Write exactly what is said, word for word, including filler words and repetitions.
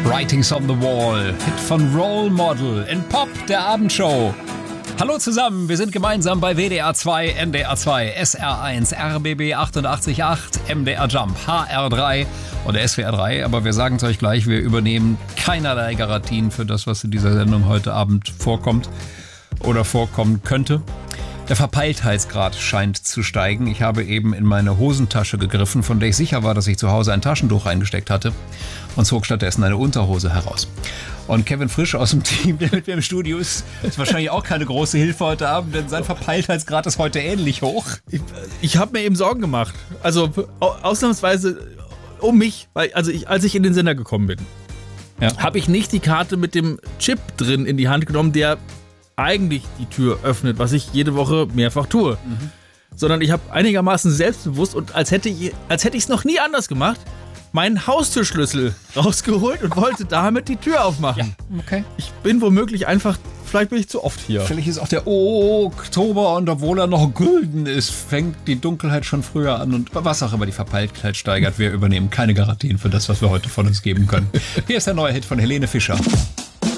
Writings on the Wall, Hit von Role Model in Pop, der Abendshow. Hallo zusammen, wir sind gemeinsam bei W D R zwei, N D R zwei, S R eins, R B B achtundachtzig Komma acht, M D R Jump, H R drei oder S W R drei. Aber wir sagen es euch gleich, wir übernehmen keinerlei Garantien für das, was in dieser Sendung heute Abend vorkommt oder vorkommen könnte. Der Verpeiltheitsgrad scheint zu steigen. Ich habe eben in meine Hosentasche gegriffen, von der ich sicher war, dass ich zu Hause ein Taschentuch reingesteckt hatte, und zog stattdessen eine Unterhose heraus. Und Kevin Frisch aus dem Team, der mit mir im Studio ist, ist wahrscheinlich auch keine große Hilfe heute Abend, denn sein Verpeiltheitsgrad ist heute ähnlich hoch. Ich, ich habe mir eben Sorgen gemacht. Also ausnahmsweise um mich, weil also ich, als ich in den Sender gekommen bin, ja. habe ich nicht die Karte mit dem Chip drin in die Hand genommen, der eigentlich die Tür öffnet, was ich jede Woche mehrfach tue. Mhm. Sondern ich habe einigermaßen selbstbewusst und als hätte ich als hätte ich es noch nie anders gemacht, meinen Haustürschlüssel rausgeholt und wollte damit die Tür aufmachen. Ja, okay. Ich bin womöglich einfach, vielleicht bin ich zu oft hier. Vielleicht ist auch der Oktober und obwohl er noch gülden ist, fängt die Dunkelheit schon früher an und was auch immer die Verpeiltheit steigert, wir übernehmen keine Garantien für das, was wir heute von uns geben können. Hier ist der neue Hit von Helene Fischer.